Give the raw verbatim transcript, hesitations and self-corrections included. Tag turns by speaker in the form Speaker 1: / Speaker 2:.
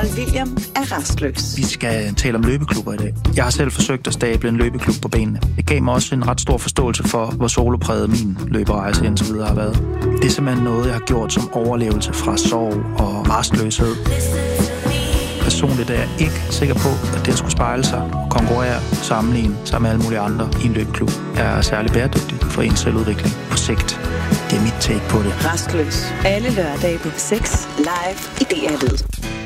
Speaker 1: Carl William er rastløs.
Speaker 2: Vi skal tale om løbeklubber i dag. Jeg har selv forsøgt at stable en løbeklub på benene. Det gav mig også en ret stor forståelse for, hvor solopræget min løberejse indtil videre har været. Det er simpelthen noget, jeg har gjort som overlevelse fra sorg og rastløshed. Personligt er jeg ikke sikker på, at det at skulle spejle sig og konkurrere sammenligne sig med alle mulige andre i en løbeklub er særlig bæredygtigt for ens selvudvikling på sigt. Det er mit take på det.
Speaker 1: Rastløs. Alle hverdage på seks live i D R Lyd.